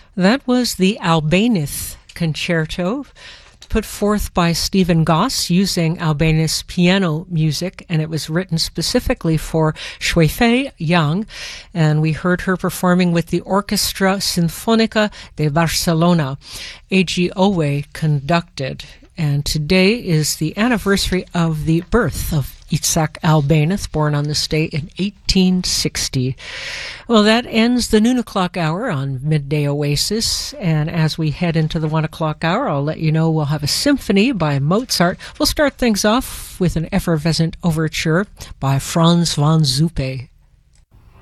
That was the Albéniz Concerto, put forth by Stephen Goss using Albéniz piano music, and it was written specifically for Shui Fei Yang, and we heard her performing with the Orchestra Sinfónica de Barcelona. A.G. Owe conducted, and today is the anniversary of the birth of Itzhak Albéniz, born on this day in 1860. Well, that ends the noon o'clock hour on Midday Oasis, and as we head into the 1 o'clock hour, I'll let you know we'll have a symphony by Mozart. We'll start things off with an effervescent overture by Franz von Zuppe.